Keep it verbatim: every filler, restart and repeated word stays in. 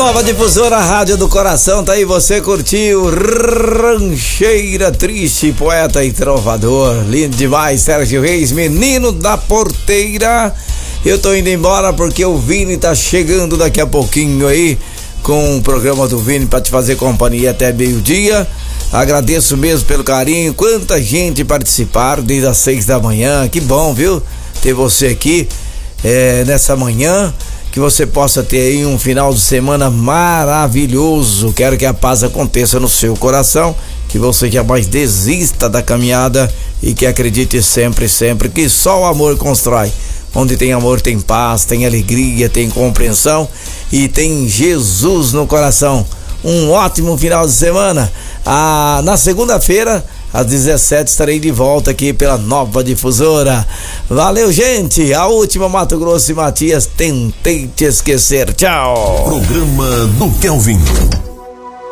Nova Difusora, Rádio do Coração, tá aí, você curtiu Rancheira Triste, poeta e trovador, lindo demais, Sérgio Reis, menino da porteira. Eu tô indo embora porque o Vini tá chegando daqui a pouquinho aí com o programa do Vini pra te fazer companhia até meio-dia. Agradeço mesmo pelo carinho, quanta gente participaram desde as seis da manhã, que bom, viu, ter você aqui é, nessa manhã. Que você possa ter aí um final de semana maravilhoso. Quero que a paz aconteça no seu coração, que você jamais desista da caminhada e que acredite sempre, sempre que só o amor constrói. Onde tem amor tem paz, tem alegria, tem compreensão e tem Jesus no coração. Um ótimo final de semana. Ah, na segunda-feira às dezessete estarei de volta aqui pela Nova Difusora. Valeu, gente. A última, Mato Grosso e Matias, tentei te esquecer. Tchau. Programa do Kelvin.